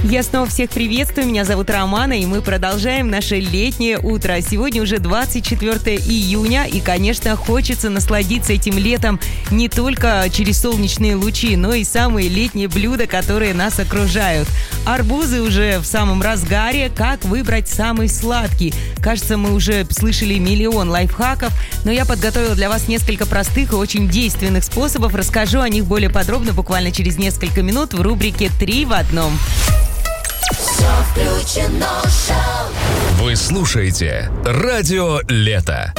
Я снова всех приветствую, меня зовут Романа, и мы продолжаем наше летнее утро. Сегодня уже 24 июня, и, конечно, хочется насладиться этим летом не только через солнечные лучи, но и самые летние блюда, которые нас окружают. Арбузы уже в самом разгаре. Как выбрать самый сладкий? Кажется, мы уже слышали миллион лайфхаков, но я подготовила для вас несколько простых и очень действенных способов. Расскажу о них более подробно буквально через несколько минут в рубрике «Три в одном». Все включено, шоу. Вы слушаете «Радио Лето».